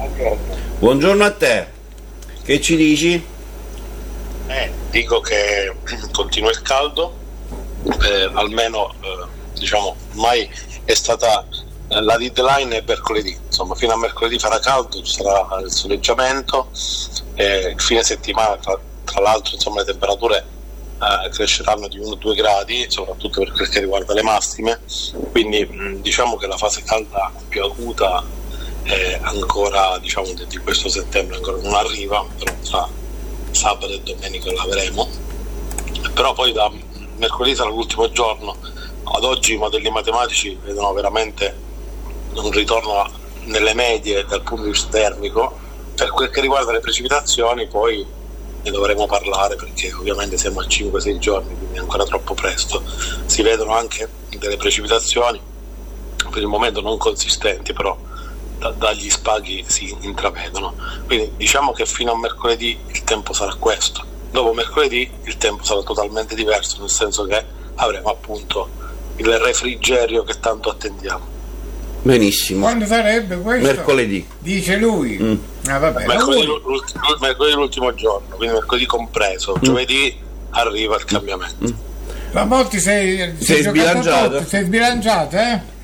Buongiorno a te. Che ci dici? Dico che continua il caldo, almeno diciamo ormai è stata la deadline è mercoledì, insomma fino a mercoledì farà caldo, ci sarà il soleggiamento, il fine settimana tra l'altro insomma le temperature cresceranno di 1-2 gradi, soprattutto per quel che riguarda le massime, quindi diciamo che la fase calda più acuta ancora diciamo di questo settembre ancora non arriva, però tra sabato e domenica l'avremo, però poi da mercoledì sarà l'ultimo giorno. Ad oggi i modelli matematici vedono veramente un ritorno nelle medie dal punto di vista termico. Per quel che riguarda le precipitazioni poi ne dovremo parlare, perché ovviamente siamo a 5-6 giorni, quindi è ancora troppo presto. Si vedono anche delle precipitazioni per il momento non consistenti, però dagli spaghi si intravedono, quindi diciamo che fino a mercoledì il tempo sarà questo. Dopo mercoledì il tempo sarà totalmente diverso, nel senso che avremo appunto il refrigerio che tanto attendiamo. Benissimo. Quando sarebbe questo? Mercoledì. Dice lui. Vabbè. Mercoledì l'ultimo giorno, quindi mercoledì compreso. Giovedì arriva il cambiamento. La Botti sei sbilanciato? Sei sbilanciato,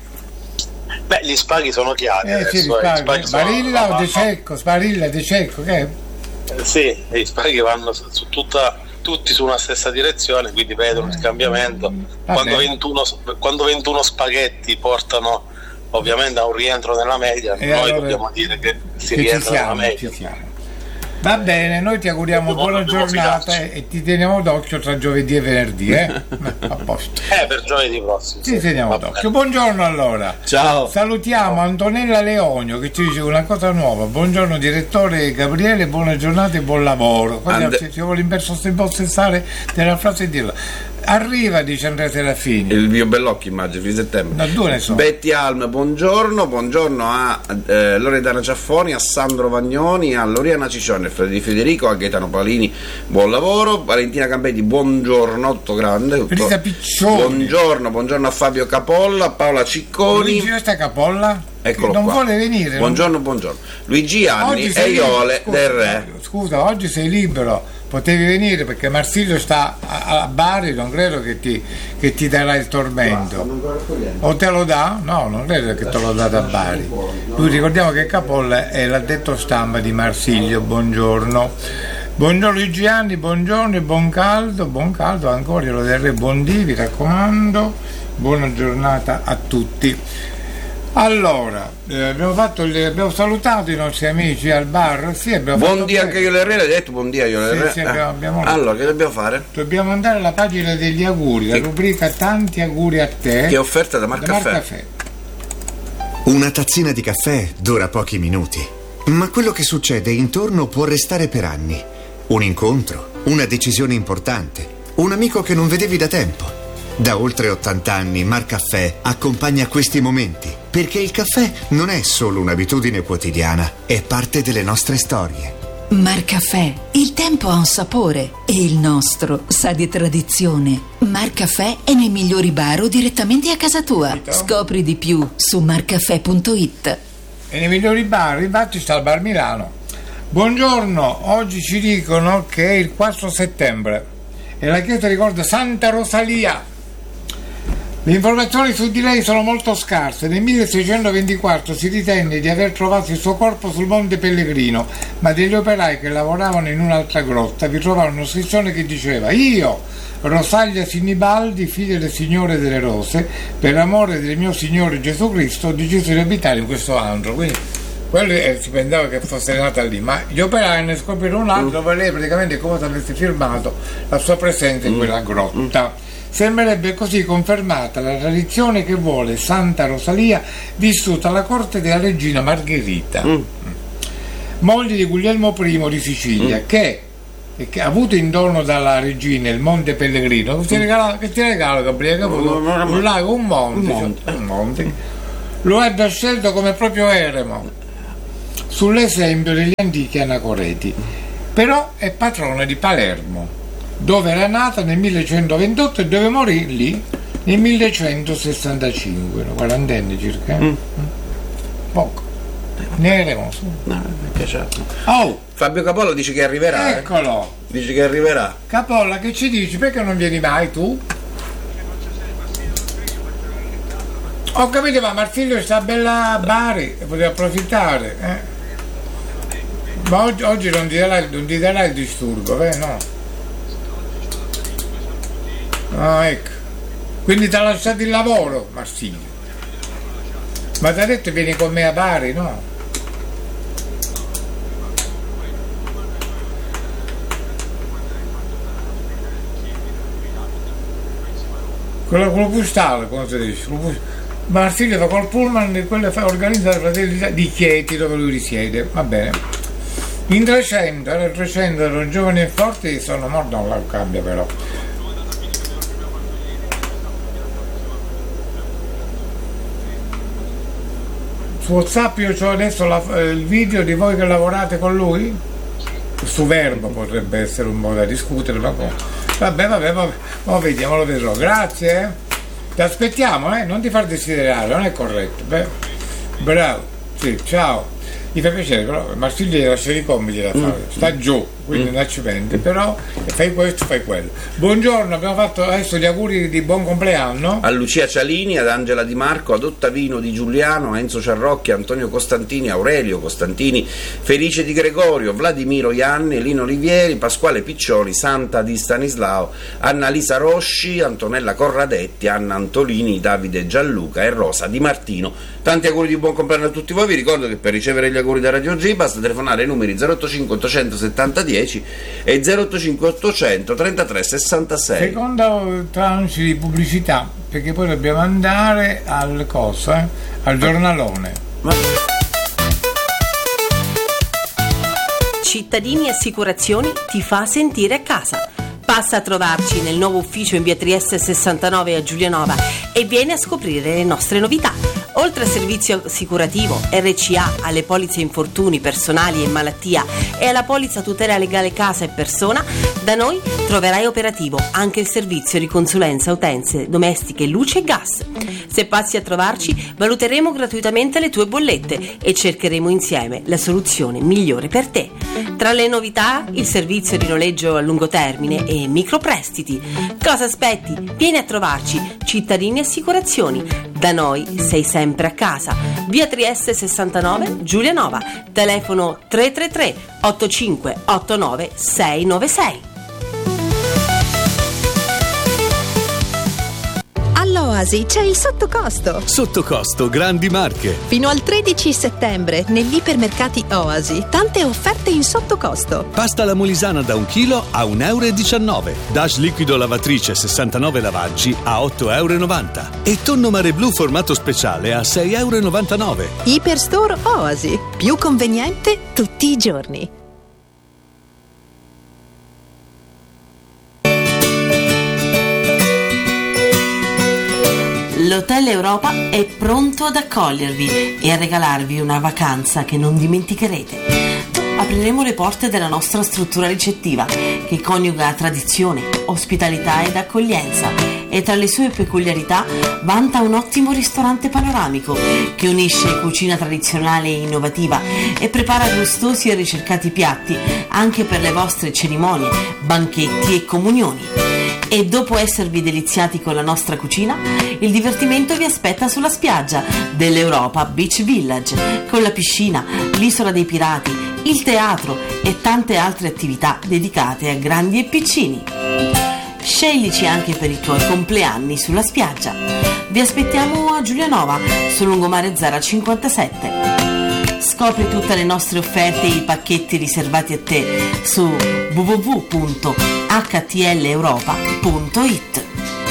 Beh, gli spaghi sono chiari. Barilla o De Cecco? Sbarilla De Cecco, che è? Sì, gli spaghi vanno su tutti su una stessa direzione, quindi vedono il cambiamento. Quando 21 spaghetti portano ovviamente a un rientro nella media, noi allora dobbiamo dire che si rientra nella media. Va bene, noi ti auguriamo buona giornata e ti teniamo d'occhio tra giovedì e venerdì, a posto. Per giovedì prossimo. Ti teniamo d'occhio. Buongiorno allora. Ciao. Salutiamo Antonella Leonio che ci dice una cosa nuova. Buongiorno direttore Gabriele, buona giornata e buon lavoro. Ci vuole impossessare della frase e dirla. Arriva, dice Andrea Serafini. Il mio Bellocchi, immagino, di settembre. No, 2 ne so. Betty Alm, buongiorno a Loredana Ciaffoni, a Sandro Vagnoni, a Loriana Ciccione, Di Federico, a Gaetano Palini, buon lavoro. Valentina Campetti, buongiorno, tutto grande. Rita Piccioni. Buongiorno a Fabio Capolla, a Paola Cicconi. Luigi sta Capolla? Eccolo non qua. Vuole venire. Buongiorno. Luigi Anni e Iole del Re. Scusa, oggi sei libero. Potevi venire perché Marsilio sta a Bari, non credo che ti darà il tormento. O te lo dà? No, non credo che te lo dà da Bari. Lui, ricordiamo che Capolla è l'addetto stampa di Marsilio. Buongiorno Luigi Anni, buongiorno e buon caldo ancora, io lo darei buon dì, vi raccomando, buona giornata a tutti. Allora, abbiamo salutato i nostri amici al bar. Sì, buon dia anche io l'Herrera, hai detto buon dia io l'Herrera. Sì, abbiamo allora, che dobbiamo fare? Dobbiamo andare alla pagina degli auguri, la rubrica tanti auguri a te. Che è offerta da Marcaffè. Una tazzina di caffè dura pochi minuti, ma quello che succede intorno può restare per anni. Un incontro, una decisione importante, un amico che non vedevi da tempo. Da oltre 80 anni Marcaffè accompagna questi momenti, perché il caffè non è solo un'abitudine quotidiana, è parte delle nostre storie. Marcaffè, il tempo ha un sapore e il nostro sa di tradizione. Marcaffè è nei migliori bar o direttamente a casa tua. Scopri di più su marcaffè.it. E nei migliori bar, infatti sta al Bar Milano. Buongiorno, oggi ci dicono che è il 4 settembre e la chiesa ricorda Santa Rosalia. Le informazioni su di lei sono molto scarse. Nel 1624 si ritenne di aver trovato il suo corpo sul Monte Pellegrino, ma degli operai che lavoravano in un'altra grotta vi trovarono un'iscrizione che diceva: io, Rosalia Sinibaldi, figlia del Signore delle Rose, per amore del mio Signore Gesù Cristo, ho deciso di abitare in questo antro. Quindi quello si pensava che fosse nata lì, ma gli operai ne scoprirono un altro dove lei praticamente come se avesse firmato la sua presenza in quella grotta. Sembrerebbe così confermata la tradizione che vuole Santa Rosalia vissuta alla corte della regina Margherita, moglie di Guglielmo I di Sicilia, che ha avuto in dono dalla regina il Monte Pellegrino. Che ti regala Gabriele? Che ha avuto un lago, un monte. Lo ebbe scelto come proprio eremo, sull'esempio degli antichi anacoreti. Però è patrona di Palermo, dove era nata nel 1128 e dove morì lì nel 1165, una quarantenne circa. Poco. Neremo su. No, mi piace. Oh, Fabio Capolla dice che arriverà. eccolo. Dice che arriverà. Capolla, che ci dici? Perché non vieni mai tu? Ho capito, ma Marsilio sta bella a Bari e poteva approfittare. Ma oggi non ti darà il disturbo, no? Ah, ecco. Quindi ti ha lasciato il lavoro, Marsilio. Ma ti ha detto vieni con me a Bari, no? Quello postale, come si dice? Marsilio va col pullman e quello organizza la Fratelli di Chieti, dove lui risiede. Va bene. In 300 erano giovani e forti, sono morti, non la cambia però. Su WhatsApp io ho adesso il video di voi che lavorate con lui. Su Verbo potrebbe essere un modo da discutere, ma vabbè, ma vediamo, lo vedrò. Grazie. Ti aspettiamo, non ti far desiderare, non è corretto. Bravo, sì, ciao. Mi fa piacere, però Marsilio deve lasciare i compiti da fare, sta giù, quindi non ci pende, però fai questo, fai quello. Buongiorno, abbiamo fatto adesso gli auguri di buon compleanno A Lucia Cialini, ad Angela Di Marco, ad Ottavino Di Giuliano, a Enzo Ciarrocchi, Antonio Costantini, Aurelio Costantini, Felice Di Gregorio, Vladimiro Ianni, Lino Olivieri, Pasquale Piccioni, Santa Di Stanislao, Annalisa Rosci, Antonella Corradetti, Anna Antolini, Davide Gianluca e Rosa Di Martino. Tanti auguri di buon compleanno a tutti voi. Vi ricordo che per ricevere gli auguri da Radio G basta telefonare ai numeri 085 870 10 e 085 800 33 66. Secondo tranche di pubblicità, perché poi dobbiamo andare al al giornalone. Cittadini Assicurazioni ti fa sentire a casa. Passa a trovarci nel nuovo ufficio in via Trieste 69 a Giulianova e vieni a scoprire le nostre novità. Oltre al servizio assicurativo, RCA, alle polizze infortuni personali e malattia e alla polizza tutela legale casa e persona, da noi troverai operativo anche il servizio di consulenza utenze domestiche, luce e gas. Se passi a trovarci, valuteremo gratuitamente le tue bollette e cercheremo insieme la soluzione migliore per te. Tra le novità, il servizio di noleggio a lungo termine e microprestiti. Cosa aspetti? Vieni a trovarci, Cittadini Assicurazioni. Da noi sei sempre a casa. Via Trieste 69, Giulianova. Telefono 333 8589 696. All'Oasi c'è il sottocosto. Sottocosto Grandi Marche. Fino al 13 settembre negli ipermercati Oasi tante offerte in sottocosto. Pasta alla molisana da 1 chilo a 1,19 €. Dash liquido lavatrice 69 lavaggi a 8,90 € e tonno mare blu formato speciale a 6,99 €. Iperstore Oasi, più conveniente tutti i giorni. L'Hotel Europa è pronto ad accogliervi e a regalarvi una vacanza che non dimenticherete. Apriremo le porte della nostra struttura ricettiva che coniuga tradizione, ospitalità ed accoglienza e tra le sue peculiarità vanta un ottimo ristorante panoramico che unisce cucina tradizionale e innovativa e prepara gustosi e ricercati piatti anche per le vostre cerimonie, banchetti e comunioni. E dopo esservi deliziati con la nostra cucina, il divertimento vi aspetta sulla spiaggia dell'Europa Beach Village, con la piscina, l'isola dei pirati, il teatro e tante altre attività dedicate a grandi e piccini. Sceglici anche per i tuoi compleanni sulla spiaggia. Vi aspettiamo a Giulianova, sul lungomare Zara 57. Scopri tutte le nostre offerte e i pacchetti riservati a te su www.htleuropa.it.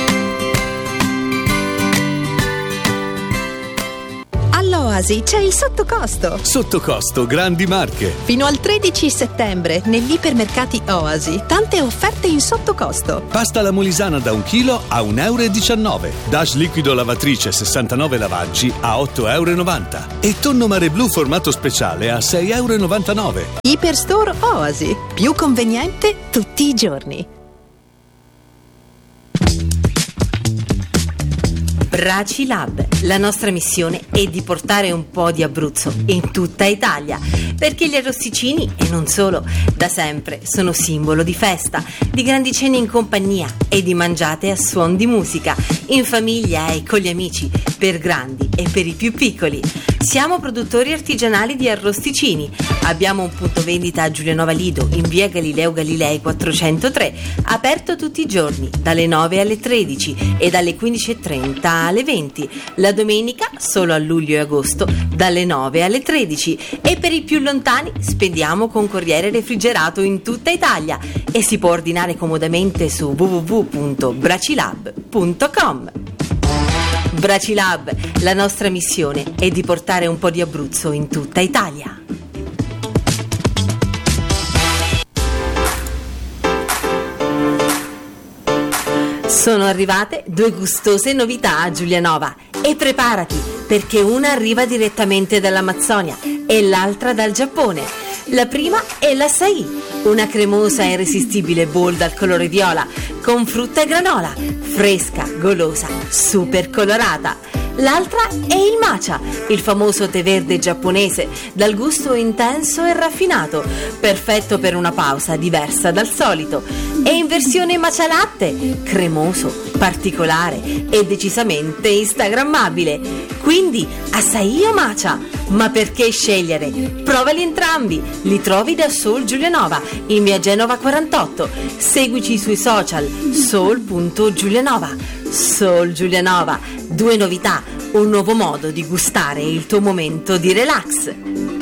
All'Oasi c'è il sottocosto. Sottocosto Grandi Marche. Fino al 13 settembre negli ipermercati Oasi tante offerte in sottocosto. Pasta alla molisana da 1 chilo a 1,19 €. Dash liquido lavatrice 69 lavaggi a 8,90 € e tonno mare blu formato speciale a 6,99 €. Iperstore Oasi, più conveniente tutti i giorni. Bracilab, la nostra missione è di portare un po' di Abruzzo in tutta Italia, perché gli arrosticini, e non solo, da sempre sono simbolo di festa, di grandi cene in compagnia e di mangiate a suon di musica, in famiglia e con gli amici, per grandi e per i più piccoli. Siamo produttori artigianali di arrosticini. Abbiamo un punto vendita a Giulianova Lido, in via Galileo Galilei 403, aperto tutti i giorni, dalle 9 alle 13 e dalle 15:30 alle 20. La domenica, solo a luglio e agosto, dalle 9 alle 13. E per i più lontani spediamo con corriere refrigerato in tutta Italia e si può ordinare comodamente su www.bracilab.com. Bracilab, la nostra missione è di portare un po' di Abruzzo in tutta Italia. Sono arrivate 2 gustose novità a Giulianova e preparati, perché una arriva direttamente dall'Amazzonia e l'altra dal Giappone. La prima è l'Açaí, una cremosa e irresistibile bowl dal colore viola con frutta e granola, fresca, golosa, super colorata. L'altra è il matcha, il famoso tè verde giapponese dal gusto intenso e raffinato, perfetto per una pausa diversa dal solito. E in versione matcha latte, cremoso, particolare e decisamente instagrammabile. Quindi Açaí o matcha? Ma perché scegliere? Provali entrambi, li trovi da Soul Giulianova in via Genova 48. Seguici sui social soul.giulianova. Soul Giulianova, 2 novità, un nuovo modo di gustare il tuo momento di relax.